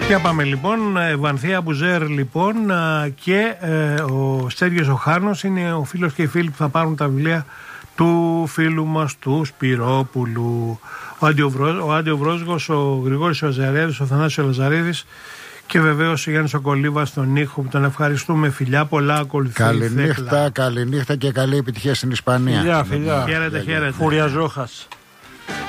Για πάμε λοιπόν, Βανθία Μπουζέρ λοιπόν και ο Στέργιος ο Χάνος είναι ο φίλος και οι φίλοι που θα πάρουν τα βιβλία του φίλου μας του Σπυρόπουλου. Ο Άντιο Βρόσγος, ο Γρηγόρης ο Αζαρέδης, ο Θανάσης ο Λαζαρίδης και βεβαίως ο Γιάννης ο Κολίβας στον ήχο που τον ευχαριστούμε. Φιλιά πολλά, ακολουθεί. Καληνύχτα και καλή επιτυχία στην Ισπανία. Φιλιά. Χαίρετε. Φουρια Ζόχας.